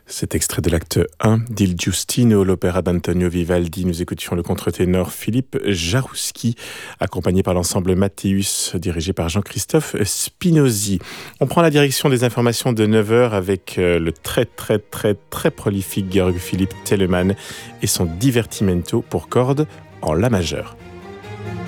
Cet extrait de l'acte 1 d'Il Giustino, l'opéra d'Antonio Vivaldi. Nous écoutions le contre-ténor Philippe Jarouski, accompagné par l'ensemble Mathéus, dirigé par Jean-Christophe Spinozzi. On prend la direction des informations de 9h avec le très prolifique Georg Philipp Telemann et son divertimento pour cordes en la majeure.